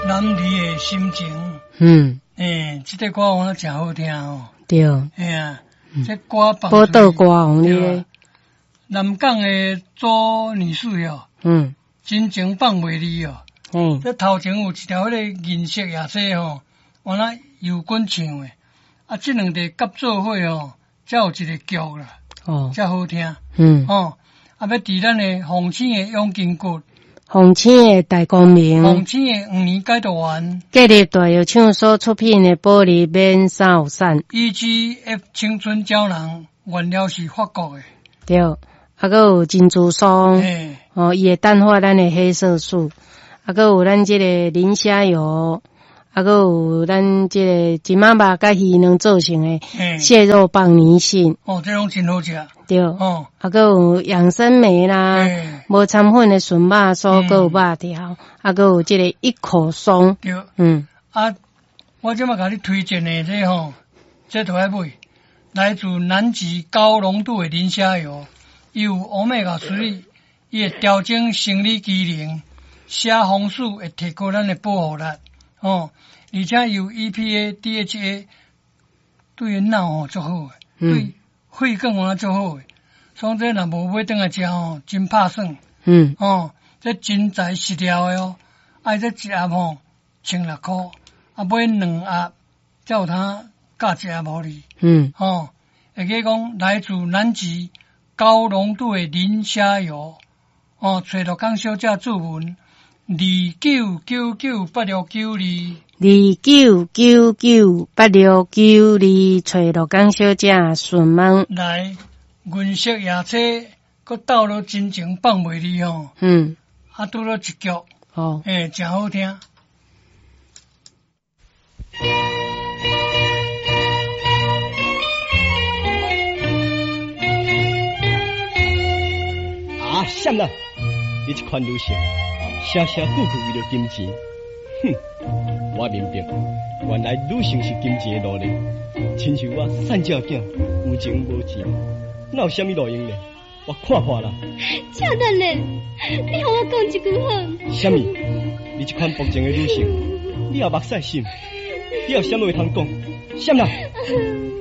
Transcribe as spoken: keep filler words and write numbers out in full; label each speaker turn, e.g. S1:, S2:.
S1: 男儿的心情。
S2: 嗯，
S1: 诶，这个歌我真好听哦。
S2: 对，
S1: 哎呀，这歌放
S2: 宝岛歌红哩。
S1: 南港的周女士哦，
S2: 嗯，
S1: 真情放袂离哦。
S2: 嗯，
S1: 这头前有一条迄个银色夜车吼，原来油滚唱的，啊，这两个合作伙哦，才有一个剧啦，
S2: 哦，
S1: 才好听。
S2: 嗯，
S1: 哦，啊，要伫咱的红星的永金谷。
S2: 红星的大光明，
S1: 红星的五年解读完，
S2: 隔日大药厂所出品的玻璃免三有散
S1: E G F 青春胶囊原料是法国的，
S2: 对，啊，还有珍珠霜，哦，伊会淡化咱的黑色素，啊，还有咱这个磷虾油，啊，还有咱这个金马肉甲鱼能做成的蟹肉棒泥性，
S1: 哦，这种真好食。
S2: 对，哦，啊，还有养生酶啦，无掺粉的纯肉酥，还有肉条，啊，还有这个一口松，
S1: 对，
S2: 嗯，
S1: 啊，我即马甲你推荐的这吼，这都要买，来自南极高浓度的磷虾油，伊有欧米伽三，伊会调整生理机能，虾红素会提高咱的保护力，哦，而且有 E P A、D H A， 对脑哦足好的，对。血管完足好诶，所以这若无买倒来食吼，真拍算。
S2: 嗯，
S1: 哦，这真材实料诶哦，啊，这一盒吼千六块，啊，买两盒才有通价一盒互你。
S2: 嗯，
S1: 哦，会记讲来自南极高浓度诶磷虾油，哦，找到讲小姐注文二九九九八六九二。
S2: 二九九九八六九二，找罗江小姐询问。
S1: 来，银色夜车，佮到了真情放袂离吼。
S2: 嗯，
S1: 啊，拄了一曲，
S2: 哦，
S1: 诶，真好听。
S3: 啊，闪啦！你这款女性，写写句句为了金钱，哼！我明白，原来女性是金钱的奴隶，亲像我散鸟囝，有情无钱，哪有啥物路用呢？我看破啦！
S4: 恰等咧，你和我讲一句好。
S3: 啥物？你这款薄情的女性，你也目屎心，你有啥物会通讲？闪啦！